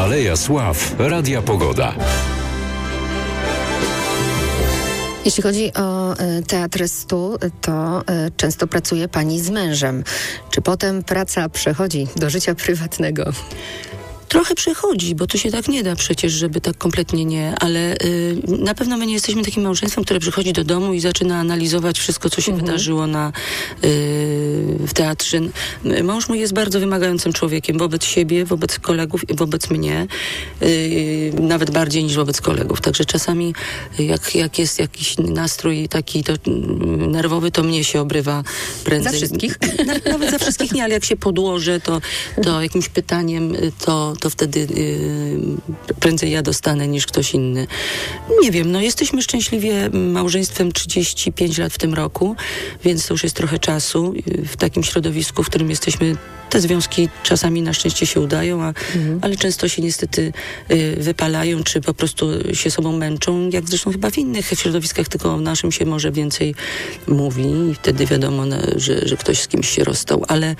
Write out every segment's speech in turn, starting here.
Aleja Sław Radia Pogoda. Jeśli chodzi o Teatr Stu, to często pracuje pani z mężem. Czy potem praca przechodzi do życia prywatnego? Trochę przechodzi, bo to się tak nie da przecież, żeby tak kompletnie nie, ale na pewno my nie jesteśmy takim małżeństwem, które przychodzi do domu i zaczyna analizować wszystko, co się wydarzyło w teatrze. Mąż mój jest bardzo wymagającym człowiekiem wobec siebie, wobec kolegów i wobec mnie, nawet bardziej niż wobec kolegów. Także czasami jak jest jakiś nastrój taki nerwowy, to mnie się obrywa prędzej. Za wszystkich? Nawet za wszystkich nie, ale jak się podłożę, to jakimś pytaniem, to wtedy prędzej ja dostanę niż ktoś inny. Nie wiem, jesteśmy szczęśliwie małżeństwem 35 lat w tym roku, więc to już jest trochę czasu. W takim środowisku, w którym jesteśmy, te związki czasami na szczęście się udają, ale często się niestety wypalają, czy po prostu się sobą męczą, jak zresztą chyba w innych środowiskach, tylko w naszym się może więcej mówi i wtedy wiadomo, że ktoś z kimś się rozstał, ale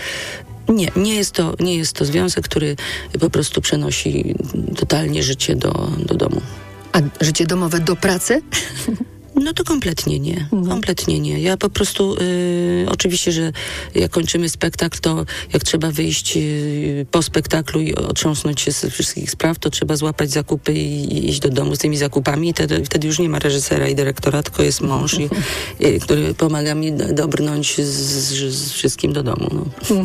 nie jest to związek, który po prostu przenosi totalnie życie do domu. A życie domowe do pracy? No to kompletnie nie. Kompletnie nie. Ja po prostu, oczywiście, że jak kończymy spektakl, to jak trzeba wyjść po spektaklu i otrząsnąć się z wszystkich spraw, to trzeba złapać zakupy i iść do domu z tymi zakupami. Wtedy już nie ma reżysera i dyrektora, tylko jest mąż, który pomaga mi dobrnąć z wszystkim do domu.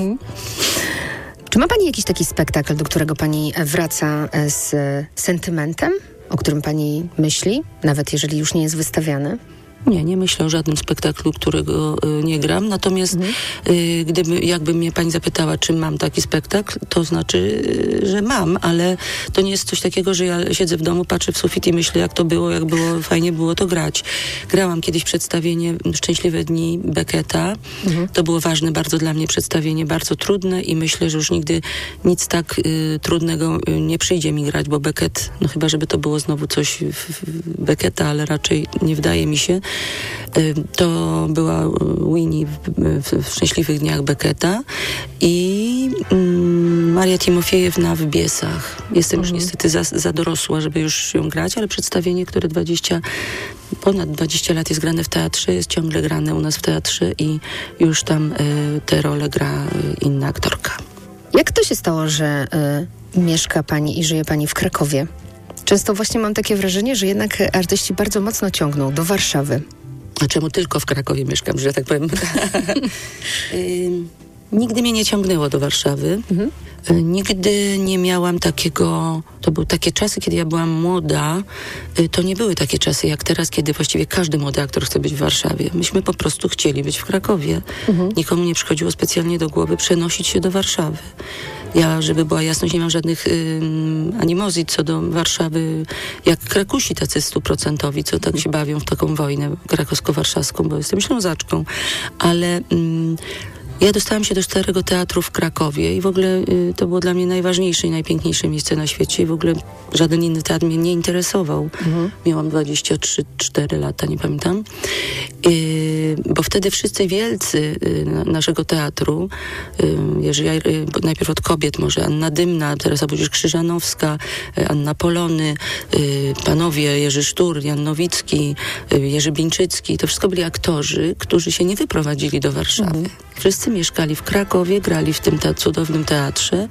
Czy ma pani jakiś taki spektakl, do którego pani wraca z sentymentem? O którym pani myśli, nawet jeżeli już nie jest wystawiany? Nie myślę o żadnym spektaklu, którego nie gram. Natomiast jakby mnie pani zapytała, czy mam taki spektakl, to znaczy, że mam, ale to nie jest coś takiego, że ja siedzę w domu, patrzę w sufit i myślę, jak było, fajnie było to grać. Grałam kiedyś przedstawienie Szczęśliwe dni Becketa. To było ważne bardzo dla mnie przedstawienie, bardzo trudne i myślę, że już nigdy nic tak trudnego nie przyjdzie mi grać, bo Beckett, chyba żeby to było znowu coś Becketa, ale raczej nie wydaje mi się. To była Winnie w Szczęśliwych dniach Becketa i Maria Timofiejewna w Biesach. Jestem już niestety za dorosła, żeby już ją grać, ale przedstawienie, które ponad 20 lat jest grane w teatrze, jest ciągle grane u nas w teatrze i już tam tę rolę gra inna aktorka. Jak to się stało, że mieszka pani i żyje pani w Krakowie? Często właśnie mam takie wrażenie, że jednak artyści bardzo mocno ciągną do Warszawy. A czemu tylko w Krakowie mieszkam, że tak powiem? Nigdy mnie nie ciągnęło do Warszawy. Nigdy nie miałam takiego... To były takie czasy, kiedy ja byłam młoda. To nie były takie czasy jak teraz, kiedy właściwie każdy młody aktor chce być w Warszawie. Myśmy po prostu chcieli być w Krakowie. Nikomu nie przychodziło specjalnie do głowy przenosić się do Warszawy. Ja, żeby była jasność, nie mam żadnych animozji co do Warszawy, jak Krakusi tacy 100%, co tak się bawią w taką wojnę krakowsko-warszawską, bo jestem Ślązaczką. Ale ja dostałam się do Starego Teatru w Krakowie i w ogóle to było dla mnie najważniejsze i najpiękniejsze miejsce na świecie i w ogóle żaden inny teatr mnie nie interesował. Miałam 23-4 lata, nie pamiętam. Bo wtedy wszyscy wielcy naszego teatru, najpierw od kobiet może, Anna Dymna, Teresa Budzisz-Krzyżanowska, Anna Polony, panowie Jerzy Sztur, Jan Nowicki, Jerzy Bińczycki, to wszystko byli aktorzy, którzy się nie wyprowadzili do Warszawy. Wszyscy mieszkali w Krakowie, grali w tym cudownym teatrze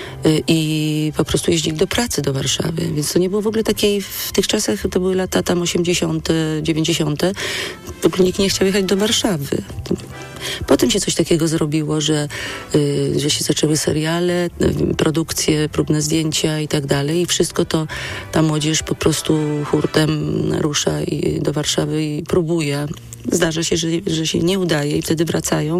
i po prostu jeździli do pracy do Warszawy. Więc to nie było w ogóle takiej, w tych czasach, to były lata tam 80., 90., w ogóle nikt nie chciał jechać do Warszawy. Potem się coś takiego zrobiło, że się zaczęły seriale, produkcje, próbne zdjęcia i tak dalej i wszystko to ta młodzież po prostu hurtem rusza do Warszawy i próbuje. Zdarza się, że się nie udaje i wtedy wracają.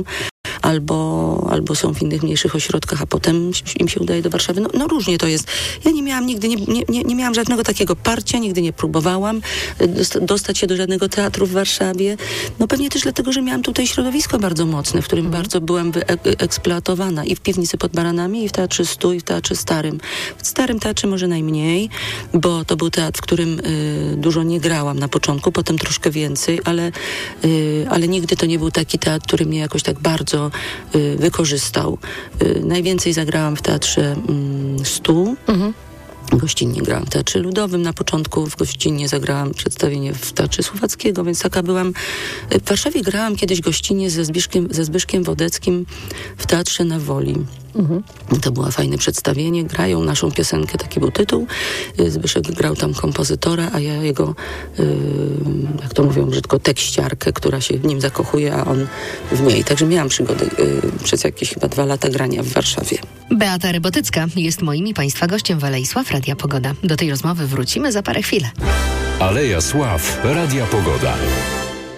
Albo są w innych mniejszych ośrodkach, a potem im się udaje do Warszawy. No różnie to jest. Ja nie miałam nigdy, nie miałam żadnego takiego parcia, nigdy nie próbowałam dostać się do żadnego teatru w Warszawie. No pewnie też dlatego, że miałam tutaj środowisko bardzo mocne, w którym bardzo byłam wyeksploatowana i w Piwnicy pod Baranami, i w Teatrze Stu, i w Teatrze Starym. W Starym Teatrze może najmniej, bo to był teatr, w którym dużo nie grałam na początku, potem troszkę więcej, ale nigdy to nie był taki teatr, który mnie jakoś tak bardzo wykorzystał. Najwięcej zagrałam w Teatrze Stu, gościnnie grałam w Teatrze Ludowym. Na początku w gościnnie zagrałam przedstawienie w Teatrze Słowackiego, więc taka byłam. W Warszawie grałam kiedyś gościnnie ze Zbyszkiem Wodeckim w Teatrze na Woli. To było fajne przedstawienie. Grają naszą piosenkę, taki był tytuł. Zbyszek grał tam kompozytora, a ja jego, jak to mówią brzydko, tekściarkę, która się w nim zakochuje, a on w niej. Także miałam przygodę przez jakieś chyba 2 lata grania w Warszawie. Beata Rybotycka jest moim i Państwa gościem w Alei Sław Radia Pogoda. Do tej rozmowy wrócimy za parę chwil. Aleja Sław Radia Pogoda.